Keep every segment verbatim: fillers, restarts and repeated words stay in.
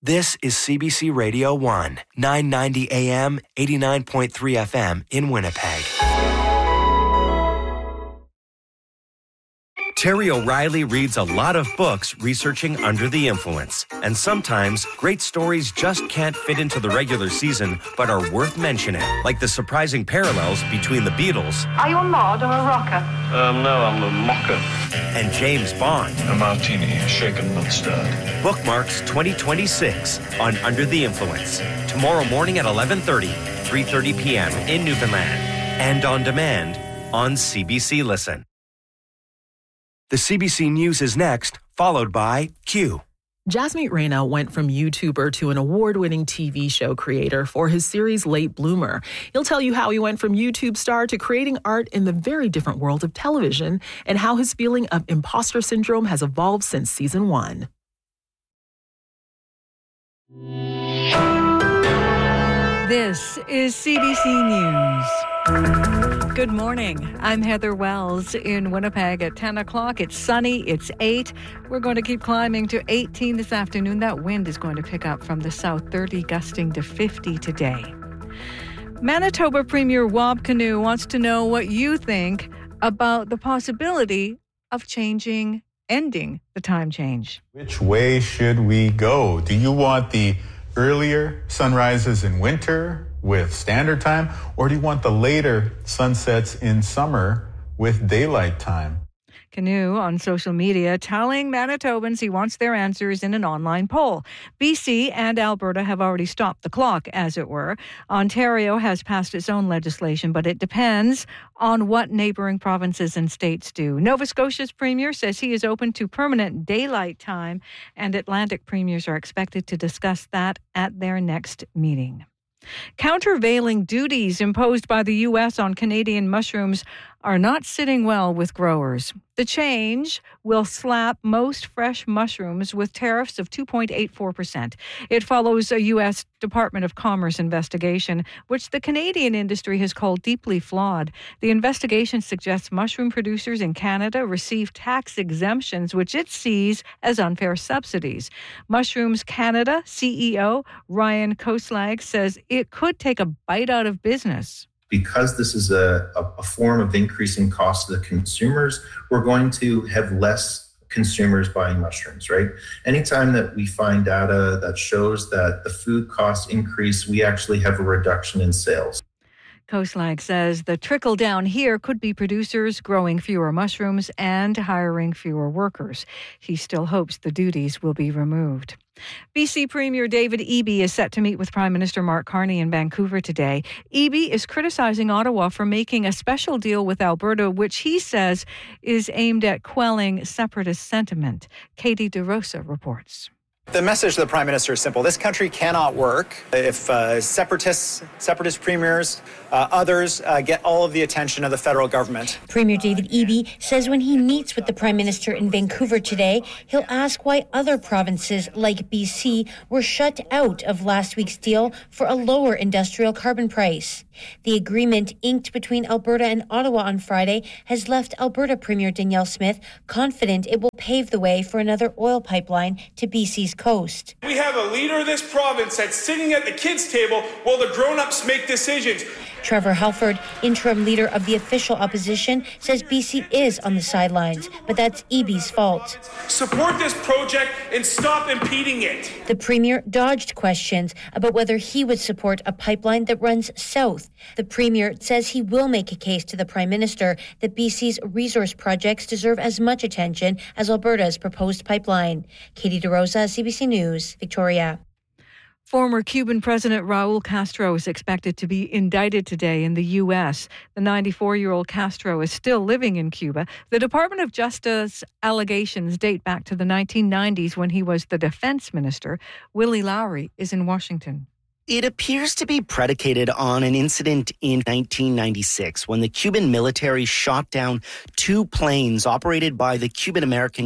This is C B C Radio one, nine ninety A M, eighty-nine point three F M in Winnipeg. Terry O'Reilly reads a lot of books researching Under the Influence. And sometimes, great stories just can't fit into the regular season, but are worth mentioning. Like the surprising parallels between the Beatles. Are you a mod or a rocker? Um, no, I'm a mocker. And James Bond. A martini, shaken not stirred. Bookmarks twenty twenty-six on Under the Influence. Tomorrow morning at eleven thirty, three thirty p.m. in Newfoundland. And on demand on C B C Listen. The C B C News is next, followed by Q. Jasmeet Rana went from YouTuber to an award-winning T V show creator for his series Late Bloomer. He'll tell you how he went from YouTube star to creating art in the very different world of television and how his feeling of imposter syndrome has evolved since season one. This is C B C News. Good morning. I'm Heather Wells in Winnipeg at ten o'clock. It's sunny. It's eight. We're going to keep climbing to eighteen this afternoon. That wind is going to pick up from the south, thirty gusting to fifty today. Manitoba Premier Wab Kinew wants to know what you think about the possibility of changing, ending the time change. Which way should we go? Do you want the earlier sunrises in winter with standard time, or do you want the later sunsets in summer with daylight time? Kinew on social media telling Manitobans he wants their answers in an online poll. B C and Alberta have already stopped the clock, as it were. Ontario has passed its own legislation, but it depends on what neighbouring provinces and states do. Nova Scotia's premier says he is open to permanent daylight time, and Atlantic premiers are expected to discuss that at their next meeting. Countervailing duties imposed by the U S on Canadian mushrooms are not sitting well with growers. The change will slap most fresh mushrooms with tariffs of two point eight four percent. It follows a U S Department of Commerce investigation, which the Canadian industry has called deeply flawed. The investigation suggests mushroom producers in Canada receive tax exemptions, which it sees as unfair subsidies. Mushrooms Canada C E O Ryan Koslag says it could take a bite out of business. Because this is a, a, a form of increasing cost to the consumers, we're going to have less consumers buying mushrooms, right? Anytime that we find data that shows that the food costs increase, we actually have a reduction in sales. Koslag says the trickle down here could be producers growing fewer mushrooms and hiring fewer workers. He still hopes the duties will be removed. B C Premier David Eby is set to meet with Prime Minister Mark Carney in Vancouver today. Eby is criticizing Ottawa for making a special deal with Alberta, which he says is aimed at quelling separatist sentiment. Katie DeRosa reports. The message to the Prime Minister is simple. This country cannot work if uh, separatists, separatist premiers, uh, others uh, get all of the attention of the federal government. Premier David Eby says when he meets with the Prime Minister in Vancouver today, he'll ask why other provinces like B C were shut out of last week's deal for a lower industrial carbon price. The agreement inked between Alberta and Ottawa on Friday has left Alberta Premier Danielle Smith confident it will pave the way for another oil pipeline to B C's coast. We have a leader of this province that's sitting at the kids' table while the grown-ups make decisions. Trevor Halford, interim leader of the official opposition, says B C is on the sidelines, but that's Eby's fault. Support this project and stop impeding it. The Premier dodged questions about whether he would support a pipeline that runs south. The Premier says he will make a case to the Prime Minister that B C's resource projects deserve as much attention as Alberta's proposed pipeline. Katie DeRosa, C B C News, Victoria. Former Cuban President Raul Castro is expected to be indicted today in the U S. The ninety-four-year-old Castro is still living in Cuba. The Department of Justice allegations date back to the nineteen nineties when he was the defense minister. Willie Lowry is in Washington. It appears to be predicated on an incident in nineteen ninety-six when the Cuban military shot down two planes operated by the Cuban-American group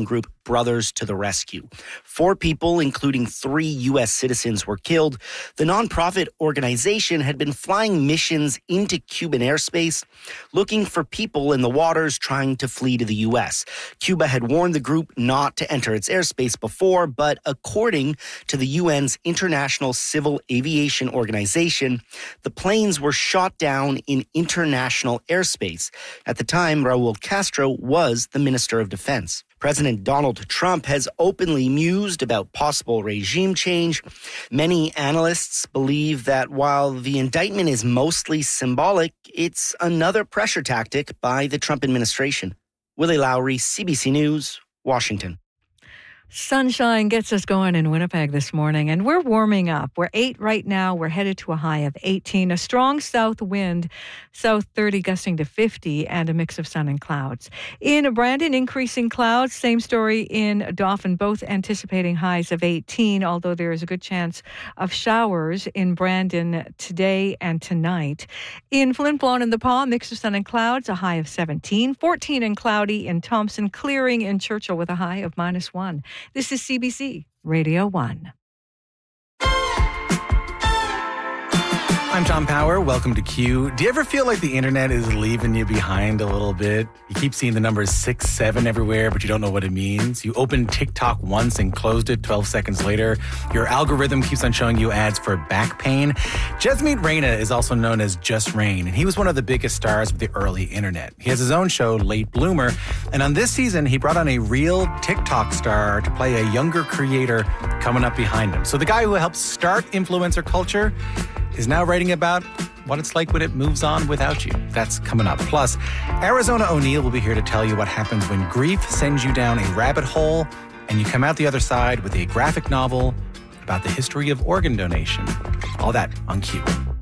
Brothers to the rescue. Four people, including three U S citizens, were killed. The nonprofit organization had been flying missions into Cuban airspace, looking for people in the waters trying to flee to the U S. Cuba had warned the group not to enter its airspace before, but according to the U N's International Civil Aviation Organization, the planes were shot down in international airspace. At the time, Raul Castro was the Minister of Defense. President Donald Trump has openly mused about possible regime change. Many analysts believe that while the indictment is mostly symbolic, it's another pressure tactic by the Trump administration. Willie Lowry, C B C News, Washington. Sunshine gets us going in Winnipeg this morning, and we're warming up. We're eight right now. We're headed to a high of eighteen. A strong south wind, south thirty gusting to fifty, and a mix of sun and clouds. In Brandon, increasing clouds. Same story in Dauphin, both anticipating highs of eighteen, although there is a good chance of showers in Brandon today and tonight. In Flin Flon and the Pas, mix of sun and clouds, a high of seventeen. fourteen and cloudy in Thompson, clearing in Churchill with a high of minus one. This is C B C Radio one. I'm Tom Power. Welcome to Q. Do you ever feel like the internet is leaving you behind a little bit? You keep seeing the numbers six, seven everywhere, but you don't know what it means. You opened TikTok once and closed it twelve seconds later. Your algorithm keeps on showing you ads for back pain. Jasmeet Raina is also known as Just Rain, and he was one of the biggest stars of the early internet. He has his own show, Late Bloomer, and on this season, he brought on a real TikTok star to play a younger creator coming up behind him. So the guy who helped start influencer culture is now writing about what it's like when it moves on without you. That's coming up. Plus, Arizona O'Neill will be here to tell you what happens when grief sends you down a rabbit hole and you come out the other side with a graphic novel about the history of organ donation. All that on Q.